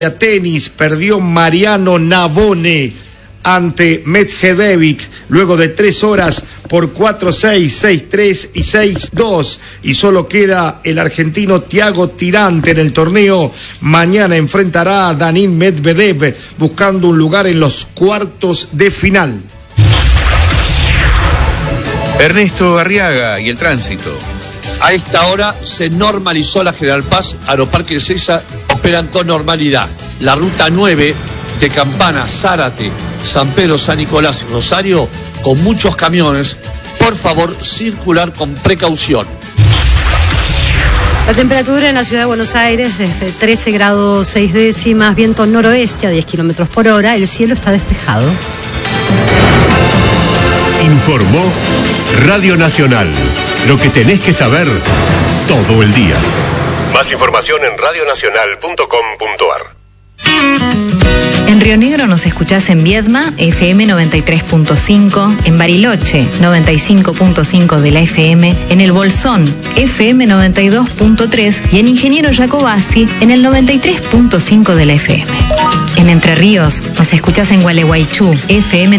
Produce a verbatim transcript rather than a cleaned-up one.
Tenis, perdió Mariano Navone ante Medvedev luego de tres horas por cuatro seis, seis tres y seis dos, y solo queda el argentino Thiago Tirante en el torneo. Mañana enfrentará a Daniil Medvedev buscando un lugar en los cuartos de final. Ernesto Arriaga y el tránsito. A esta hora se normalizó la General Paz, Aeroparque Ezeiza operan con normalidad. La ruta nueve de Campana, Zárate, San Pedro, San Nicolás y Rosario con muchos camiones. Por favor, circular con precaución. La temperatura en la ciudad de Buenos Aires desde trece grados seis décimas, viento noroeste a diez kilómetros por hora, el cielo está despejado. Informó Radio Nacional. Lo que tenés que saber todo el día. Más información en radio nacional punto com punto ar. En Río Negro nos escuchás en Viedma, F M noventa y tres punto cinco, en Bariloche, noventa y cinco punto cinco de la F M, en El Bolsón, F M noventa y dos punto tres y en Ingeniero Jacobasi, en el noventa y tres punto cinco de la F M. En Entre Ríos nos escuchás en Gualeguaychú, F M